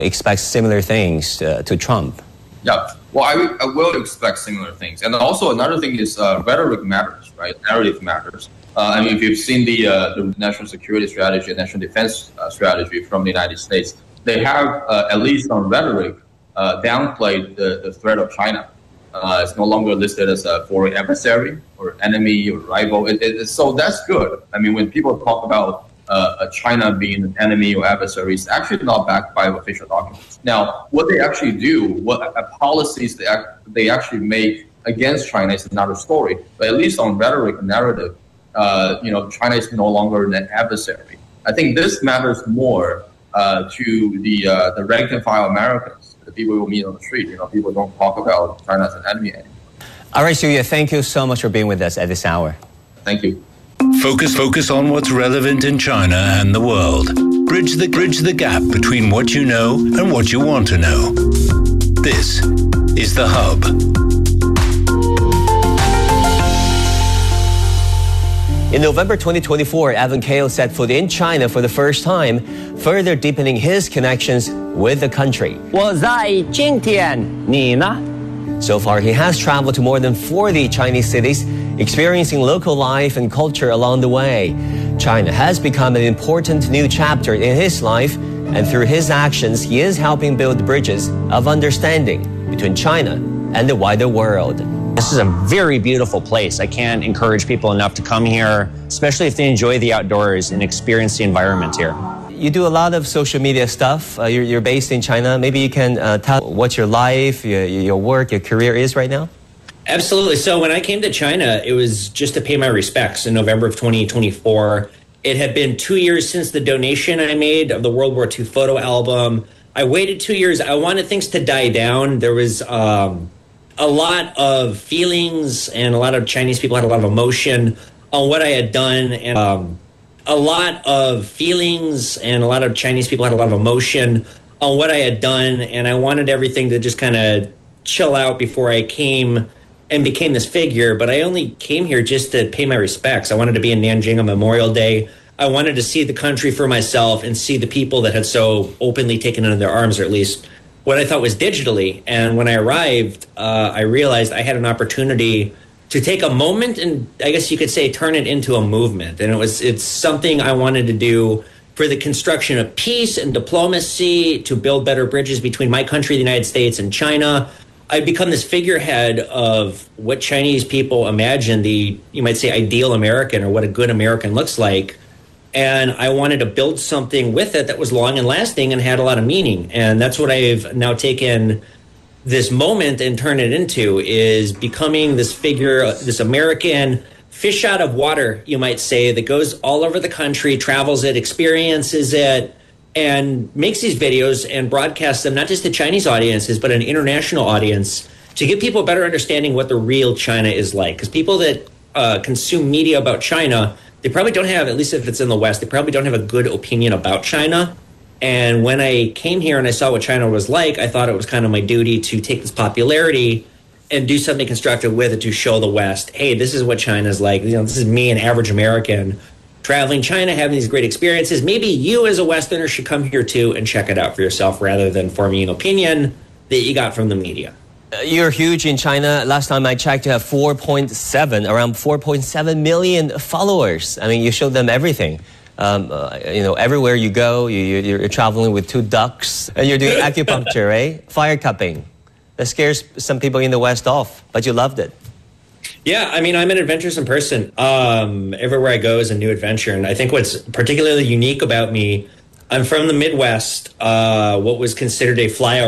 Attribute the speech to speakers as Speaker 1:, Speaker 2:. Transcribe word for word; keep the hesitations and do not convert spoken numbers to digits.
Speaker 1: expect similar things uh, to Trump.
Speaker 2: Yeah, well, I, I will expect similar things. And also another thing is uh, rhetoric matters, right? Narrative matters. Uh, I mean, if you've seen the, uh, the national security strategy and national defense uh, strategy from the United States, they have, uh, at least on rhetoric, uh, downplayed the, the threat of China. Uh, it's no longer listed as a foreign adversary or enemy or rival. It, it, so that's good. I mean, when people talk about uh, China being an enemy or adversary, it's actually not backed by official documents. Now, what they actually do, what uh, policies they, act, they actually make against China is another story. But at least on rhetoric and narrative, uh, you know, China is no longer an adversary. I think this matters more uh, to the uh, the rank and file Americans, the people who meet on the street. You know, people don't talk about China as an enemy anymore.
Speaker 1: All right, Xu Ye, thank you so much for being with us at this hour.
Speaker 2: Thank you.
Speaker 3: Focus, focus on what's relevant in China and the world. Bridge the bridge the gap between what you know and what you want to know. This is The Hub.
Speaker 1: In November twenty twenty-four, Evan Kale set foot in China for the first time, further deepening his connections with the country.
Speaker 4: 我在今天，你呢?
Speaker 1: So far, he has traveled to more than forty Chinese cities, experiencing local life and culture along the way. China has become an important new chapter in his life, and through his actions, he is helping build bridges of understanding between China and the wider world.
Speaker 4: This is a very beautiful place. I can't encourage people enough to come here, especially if they enjoy the outdoors and experience the environment here.
Speaker 1: You do a lot of social media stuff. Uh, you're, you're based in China. Maybe you can uh, tell what your life, your, your work, your career is right now?
Speaker 5: Absolutely. So when I came to China, it was just to pay my respects in November of twenty twenty-four. It had been two years since the donation I made of the World War Two photo album. I waited two years. I wanted things to die down. There was um, a lot of feelings, and a lot of Chinese people had a lot of emotion on what I had done. And um, a lot of feelings and a lot of Chinese people had a lot of emotion on what I had done. And I wanted everything to just kind of chill out before I came and became this figure. But I only came here just to pay my respects. I wanted to be in Nanjing on Memorial Day. I wanted to see the country for myself and see the people that had so openly taken it in their arms, or at least what I thought was digitally. And when I arrived, uh, I realized I had an opportunity to take a moment and, I guess you could say, turn it into a movement. And it was it's something I wanted to do for the construction of peace and diplomacy, to build better bridges between my country, the United States, and China. I've become this figurehead of what Chinese people imagine the, you might say, ideal American, or what a good American looks like. And I wanted to build something with it that was long and lasting and had a lot of meaning. And that's what I've now taken this moment and turned it into, is becoming this figure, this American fish out of water, you might say, that goes all over the country, travels it, experiences it, and makes these videos and broadcasts them not just to Chinese audiences, but an international audience, to give people a better understanding what the real China is like. Because people that uh, consume media about China, they probably don't have, at least if it's in the West, they probably don't have a good opinion about China. And when I came here and I saw what China was like, I thought it was kind of my duty to take this popularity and do something constructive with it, to show the West, hey, this is what China's like. You know, this is me, an average American, traveling China, having these great experiences. Maybe you as a Westerner should come here too and check it out for yourself, rather than forming an opinion that you got from the media.
Speaker 1: You're huge in China. Last time I checked, you have four point seven, around four point seven million followers. I mean, you show them everything. Um, uh, you know, everywhere you go, you, you're traveling with two ducks, and you're doing acupuncture, right? Fire cupping. That scares some people in the West off, but you loved it.
Speaker 5: Yeah, I mean, I'm an adventuresome person. Um, everywhere I go is a new adventure. And I think what's particularly unique about me, I'm from the Midwest, uh, what was considered a flyover